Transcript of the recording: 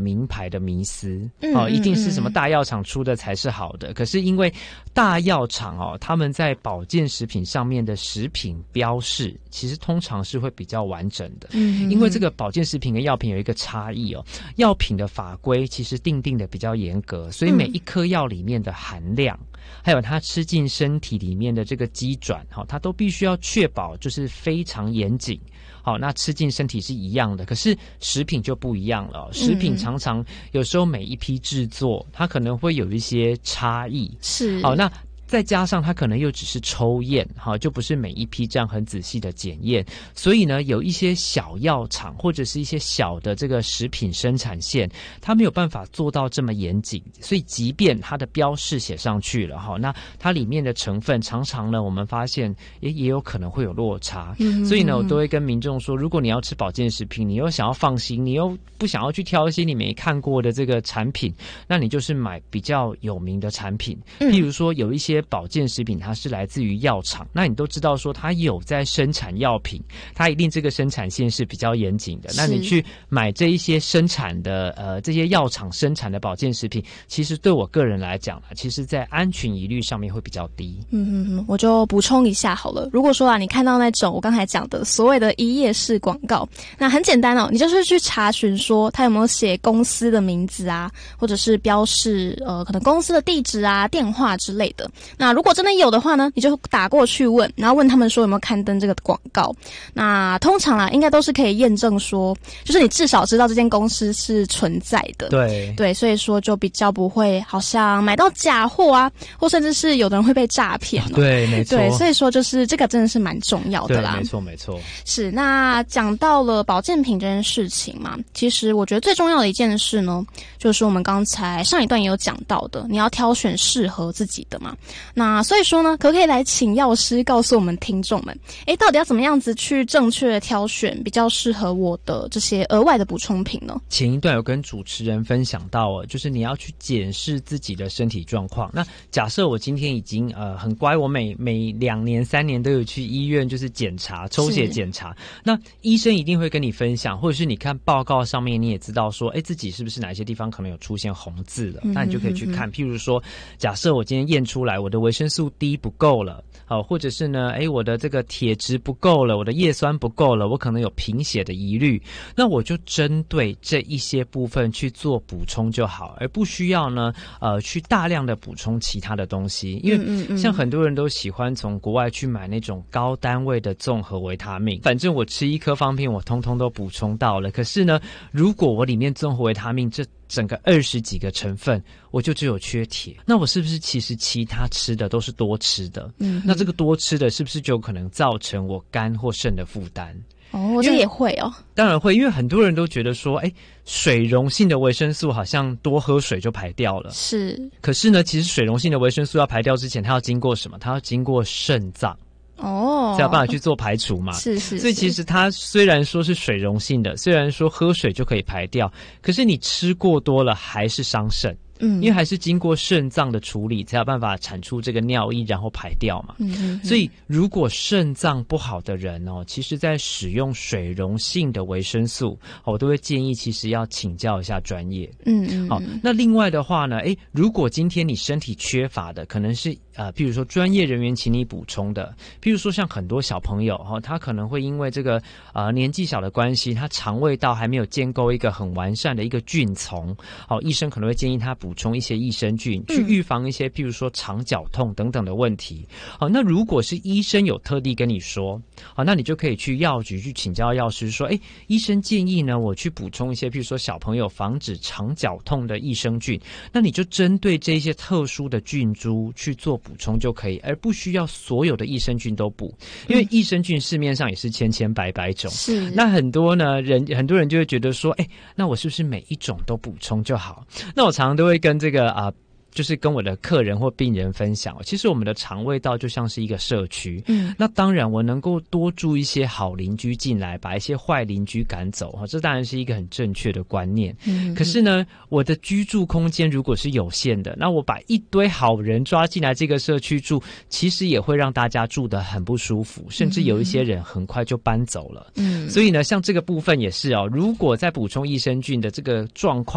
名牌的迷思，一定是什么大药厂出的才是好的。可是因为大药厂他们在保健食品上面的食品标示，其实通常是会比较完整的。因为这个保健食品跟药品有一个差异药品的法规其实定的比较严格，所以每一颗药里面的含量，还有它吃进身体里面的这个机转，它都必须要确保就是非常严谨。好，那吃进身体是一样的，可是食品就不一样了。食品常常有时候每一批制作，它可能会有一些差异。 是， 好，那再加上它可能又只是抽验，就不是每一批这样很仔细的检验，所以呢，有一些小药厂或者是一些小的这个食品生产线，它没有办法做到这么严谨，所以即便它的标示写上去了，那它里面的成分常常呢，我们发现也有可能会有落差。所以呢，我都会跟民众说，如果你要吃保健食品，你又想要放心，你又不想要去挑一些你没看过的这个产品，那你就是买比较有名的产品，譬如说有一些保健食品它是来自于药厂，那你都知道说它有在生产药品，它一定这个生产线是比较严谨的。那你去买这一些生产的这些药厂生产的保健食品，其实对我个人来讲其实在安全疑虑上面会比较低。 我就补充一下好了。如果说你看到那种我刚才讲的所谓的一页式广告，那很简单你就是去查询说它有没有写公司的名字啊，或者是标示可能公司的地址啊、电话之类的。那如果真的有的话呢，你就打过去问，然后问他们说有没有刊登这个广告。那通常应该都是可以验证说，就是你至少知道这间公司是存在的。对，所以说就比较不会好像买到假货啊，或甚至是有的人会被诈骗。 对，没错。 对，所以说就是这个真的是蛮重要的啦。 对，没错。 是，那讲到了保健品这件事情嘛，其实我觉得最重要的一件事呢，就是我们刚才上一段也有讲到的，你要挑选适合自己的嘛。那所以说呢，可不可以来请药师告诉我们听众们，到底要怎么样子去正确的挑选比较适合我的这些额外的补充品呢？ 前一段有跟主持人分享到就是你要去检视自己的身体状况。那假设我今天已经很乖，我每2年3年都有去医院就是检查抽血检查，那医生一定会跟你分享，或者是你看报告上面你也知道说自己是不是哪些地方可能有出现红字了，那你就可以去看。譬如说假设我今天验出来我的维生素 D 不够了，或者是呢我的这个铁质不够了，我的叶酸不够了，我可能有贫血的疑虑，那我就针对这一些部分去做补充就好，而不需要呢去大量的补充其他的东西。因为像很多人都喜欢从国外去买那种高单位的综合维他命，反正我吃一颗方片我通通都补充到了，可是呢如果我里面综合维他命这整个20几个成分我就只有缺铁，那我是不是其实其他吃的都是多吃的？那这个多吃的是不是就有可能造成我肝或肾的负担？ 这也会当然会，因为很多人都觉得说水溶性的维生素好像多喝水就排掉了， 是， 可是呢其实水溶性的维生素要排掉之前它要经过什么？它要经过肾脏才有办法去做排除嘛。 是， 所以其实它虽然说是水溶性的，虽然说喝水就可以排掉，可是你吃过多了还是伤肾。因为还是经过肾脏的处理才有办法产出这个尿液然后排掉嘛。所以如果肾脏不好的人其实在使用水溶性的维生素我都会建议其实要请教一下专业。好，那另外的话呢如果今天你身体缺乏的可能是譬如说专业人员请你补充的，譬如说像很多小朋友他可能会因为这个年纪小的关系，他肠胃道还没有建构一个很完善的一个菌丛，医生可能会建议他补充一些益生菌去预防一些譬如说肠绞痛等等的问题。那如果是医生有特地跟你说那你就可以去药局去请教药师说医生建议呢我去补充一些譬如说小朋友防止肠绞痛的益生菌，那你就针对这些特殊的菌株去做补充就可以，而不需要所有的益生菌都补，因为益生菌市面上也是千千百百种。 是， 那很多人就会觉得说那我是不是每一种都补充就好？那我常常都会跟这个就是跟我的客人或病人分享，其实我们的肠胃道就像是一个社区。那当然我能够多住一些好邻居进来，把一些坏邻居赶走，这当然是一个很正确的观念。可是呢我的居住空间如果是有限的，那我把一堆好人抓进来这个社区住，其实也会让大家住得很不舒服，甚至有一些人很快就搬走了。所以呢像这个部分也是如果在补充益生菌的这个状况